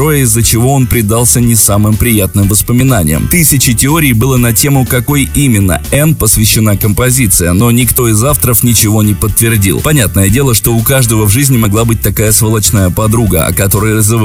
из-за чего он предался не самым приятным воспоминаниям. Тысячи теорий было на тему, какой именно Энн посвящена композиция, но никто из авторов ничего не подтвердил. Понятное дело, что у каждого в жизни могла быть такая сволочная подруга, о которой